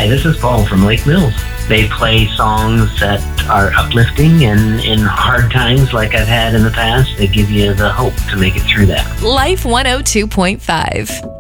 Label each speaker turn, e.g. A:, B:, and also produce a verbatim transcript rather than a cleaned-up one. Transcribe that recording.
A: Hi, this is Paul from Lake Mills. They play songs that are uplifting, and in hard times like I've had in the past, they give you the hope to make it through that.
B: Life one oh two point five.